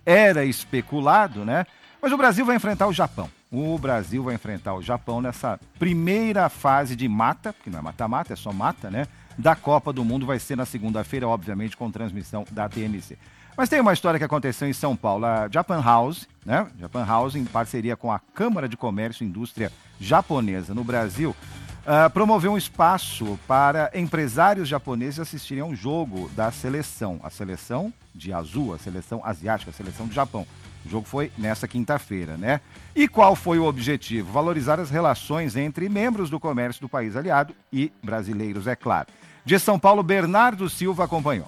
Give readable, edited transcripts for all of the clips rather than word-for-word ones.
era especulado, né? Mas o Brasil vai enfrentar o Japão. O Brasil vai enfrentar o Japão nessa primeira fase de mata, que não é mata-mata, é só mata, né? Da Copa do Mundo, vai ser na segunda-feira, obviamente, com transmissão da TMC. Mas tem uma história que aconteceu em São Paulo, a Japan House, né? Japan House, em parceria com a Câmara de Comércio e Indústria Japonesa no Brasil, promoveu um espaço para empresários japoneses assistirem a um jogo da seleção, a seleção de azul, a seleção asiática, a seleção do Japão. O jogo foi nessa quinta-feira, né? E qual foi o objetivo? Valorizar as relações entre membros do comércio do país aliado e brasileiros, é claro. De São Paulo, Bernardo Silva acompanhou.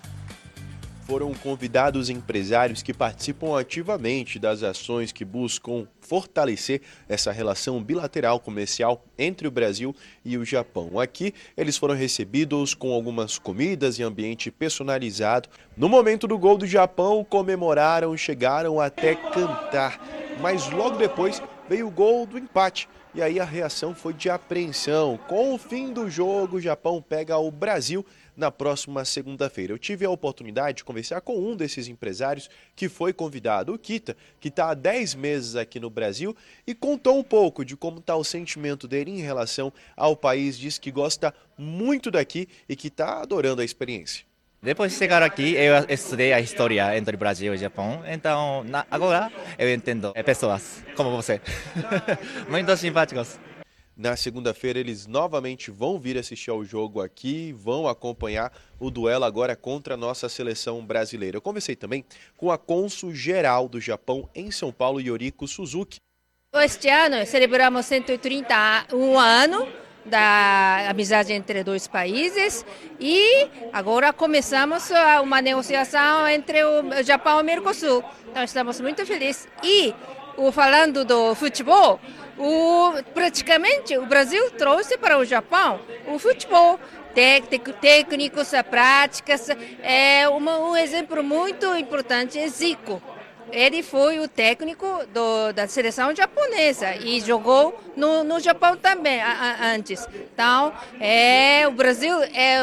Foram convidados empresários que participam ativamente das ações que buscam fortalecer essa relação bilateral comercial entre o Brasil e o Japão. Aqui, eles foram recebidos com algumas comidas e ambiente personalizado. No momento do gol do Japão, comemoraram, chegaram até cantar. Mas logo depois veio o gol do empate. E aí a reação foi de apreensão. Com o fim do jogo, o Japão pega o Brasil na próxima segunda-feira. Eu tive a oportunidade de conversar com um desses empresários que foi convidado, o Kita, que está há 10 meses aqui no Brasil, e contou um pouco de como está o sentimento dele em relação ao país. Diz que gosta muito daqui e que está adorando a experiência. Depois de chegar aqui, eu estudei a história entre Brasil e Japão, então agora eu entendo pessoas como você. Muito simpáticos. Na segunda-feira eles novamente vão vir assistir ao jogo aqui, vão acompanhar o duelo agora contra a nossa seleção brasileira. Eu conversei também com a cônsul-geral do Japão em São Paulo, Yoriko Suzuki. Este ano celebramos 131 anos da amizade entre dois países e agora começamos uma negociação entre o Japão e o Mercosul. Então estamos muito felizes. E falando do futebol, praticamente o Brasil trouxe para o Japão o futebol, técnicos, práticas. Um exemplo muito importante é Zico. Ele foi o técnico da seleção japonesa e jogou no Japão também antes. Então, o Brasil é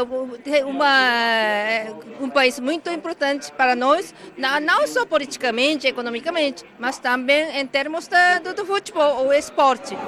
um país muito importante para nós, não só politicamente, economicamente, mas também em termos do futebol, o esporte.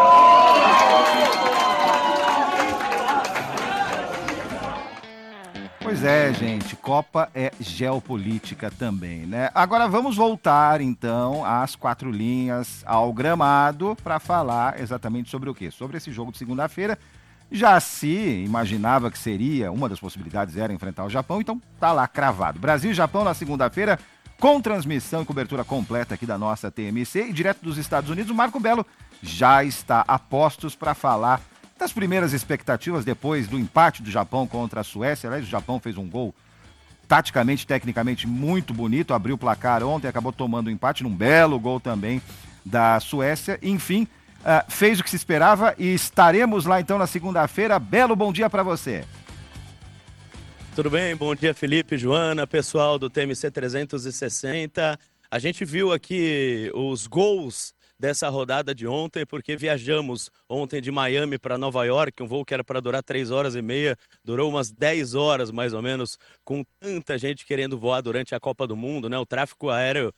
Pois é, gente, Copa é geopolítica também, né? Agora vamos voltar, então, às quatro linhas, ao gramado, para falar exatamente sobre o quê? Sobre esse jogo de segunda-feira. Já se imaginava que seria, uma das possibilidades era enfrentar o Japão, então tá lá cravado. Brasil e Japão na segunda-feira, com transmissão e cobertura completa aqui da nossa TMC. E direto dos Estados Unidos, o Marco Belo já está a postos para falar das primeiras expectativas depois do empate do Japão contra a Suécia. Aliás, o Japão fez um gol taticamente, tecnicamente muito bonito, abriu o placar ontem, acabou tomando o empate num belo gol também da Suécia. Enfim, fez o que se esperava e estaremos lá então na segunda-feira. Belo, bom dia para você. Tudo bem? Bom dia, Felipe, Joana, pessoal do TMC 360. A gente viu aqui os gols dessa rodada de ontem, porque viajamos ontem de Miami para Nova York, um voo que era para durar 3 horas e meia, durou umas 10 horas mais ou menos, com tanta gente querendo voar durante a Copa do Mundo, né? O tráfego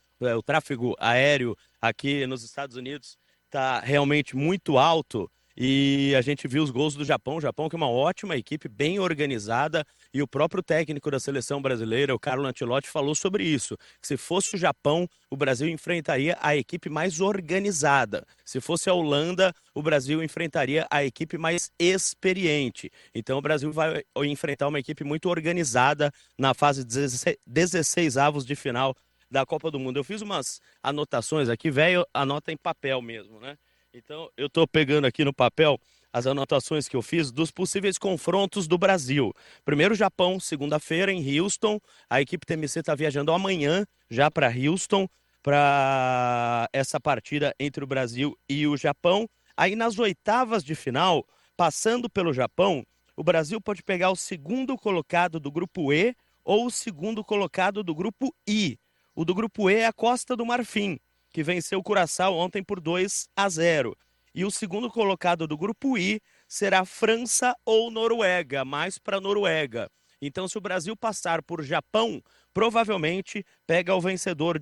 aéreo aqui nos Estados Unidos está realmente muito alto. E a gente viu os gols do Japão. O Japão que é uma ótima equipe, bem organizada, e o próprio técnico da seleção brasileira, o Carlo Ancelotti, falou sobre isso, que se fosse o Japão, o Brasil enfrentaria a equipe mais organizada. Se fosse a Holanda, o Brasil enfrentaria a equipe mais experiente. Então o Brasil vai enfrentar uma equipe muito organizada na fase 16avos de final da Copa do Mundo. Eu fiz umas anotações aqui, velho, anota em papel mesmo, né? Então, eu estou pegando aqui no papel as anotações que eu fiz dos possíveis confrontos do Brasil. Primeiro, Japão, segunda-feira, em Houston. A equipe TMC está viajando amanhã já para Houston, para essa partida entre o Brasil e o Japão. Aí, nas oitavas de final, passando pelo Japão, o Brasil pode pegar o segundo colocado do grupo E ou o segundo colocado do grupo I. O do grupo E é a Costa do Marfim, que venceu o Curaçao ontem por 2-0. E o segundo colocado do grupo I será França ou Noruega, mais para Noruega. Então, se o Brasil passar por Japão, provavelmente pega o vencedor